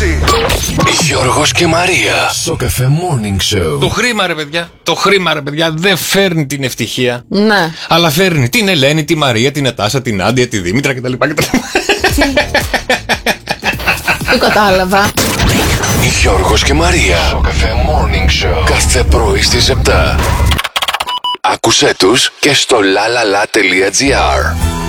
Γιώργος και Μαρία. Στο Cafe Morning Show. Το χρήμα ρε παιδιά δεν φέρνει την ευτυχία. Ναι. Αλλά φέρνει την Ελένη, τη Μαρία, την Νατάσα, την Άντια, τη Δήμητρα κτλ. Δεν κατάλαβα. Γιώργος και Μαρία. Στο Cafe Morning Show. Κάθε πρωί στις 7. Άκουσέ τους και στο lalala.gr.